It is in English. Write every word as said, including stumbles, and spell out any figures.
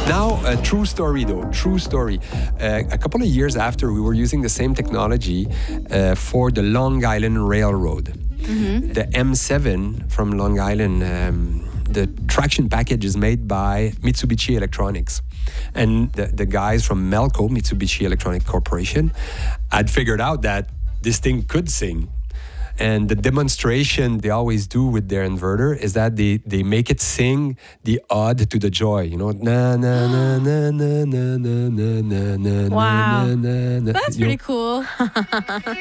Now, a true story though, true story. Uh, a couple of years after, we were using the same technology uh, for the Long Island Railroad. Mm-hmm. The M seven from Long Island, um, the traction package is made by Mitsubishi Electronics. And the, the guys from Melco, Mitsubishi Electronic Corporation, had figured out that this thing could sing. And the demonstration they always do with their inverter is that they, they make it sing the ode to the joy. You know, na na na na na na na na na na. Wow, na, na, na. that's You pretty know, cool.